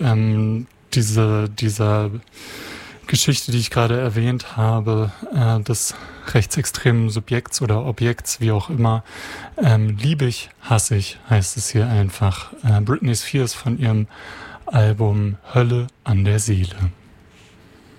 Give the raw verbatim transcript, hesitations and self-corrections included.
ähm, diese, dieser Geschichte, die ich gerade erwähnt habe, äh, des rechtsextremen Subjekts oder Objekts, wie auch immer, ähm, liebe ich, hasse ich, heißt es hier einfach. Äh, Britney Spears von ihrem Album Hölle an der Seele.